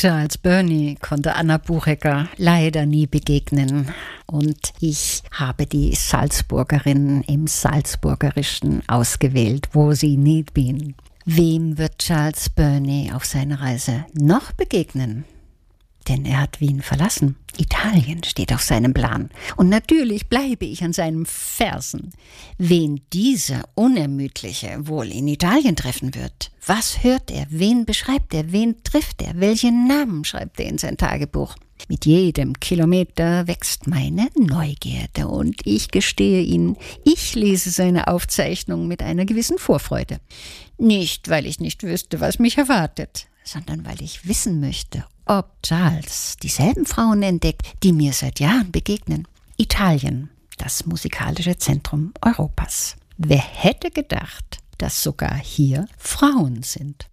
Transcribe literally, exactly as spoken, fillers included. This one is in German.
Charles Burney konnte Anna Buchecker leider nie begegnen. Und ich habe die Salzburgerin im Salzburgerischen ausgewählt, wo sie nie bin. Wem wird Charles Burney auf seiner Reise noch begegnen? Denn er hat Wien verlassen. Italien steht auf seinem Plan. Und natürlich bleibe ich an seinen Fersen. Wen dieser Unermüdliche wohl in Italien treffen wird? Was hört er? Wen beschreibt er? Wen trifft er? Welchen Namen schreibt er in sein Tagebuch? Mit jedem Kilometer wächst meine Neugierde und ich gestehe Ihnen, ich lese seine Aufzeichnung mit einer gewissen Vorfreude. Nicht, weil ich nicht wüsste, was mich erwartet, sondern weil ich wissen möchte, ob Charles dieselben Frauen entdeckt, die mir seit Jahren begegnen. Italien, das musikalische Zentrum Europas. Wer hätte gedacht, dass sogar hier Frauen sind?